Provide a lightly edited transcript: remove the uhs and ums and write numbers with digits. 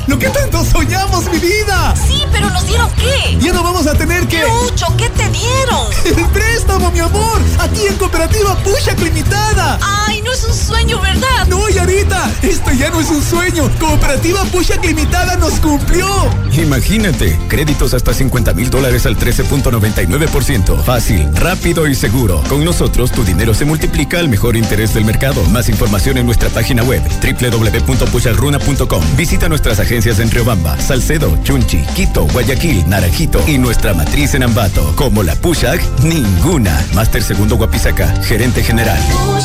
¡Lo que tanto soñamos, mi vida! Sí, pero ¿nos dieron qué? Ya no vamos a tener que... ¡Lucho! ¿Qué te dieron? ¡El préstamo, mi amor! ¡Aquí en Cooperativa Pushak Limitada! ¡Ay, no es un sueño, ¿verdad? ¡No, Yarita! ¡Esto ya no es un sueño! ¡Cooperativa Pushak Limitada nos cumplió! Imagínate, créditos hasta $50,000 al 13.99%. Fácil, rápido y seguro. Con nosotros, tu dinero se multiplica al mejor interés del mercado. Más información en nuestra página web, www.pushakruna.com. Visita nuestras agencias en Riobamba, Salcedo, Chunchi, Quito, Guayaquil, Naranjito y nuestra matriz en Ambato. Como la Pushak, ninguna. Máster Segundo Guapizaca, gerente general.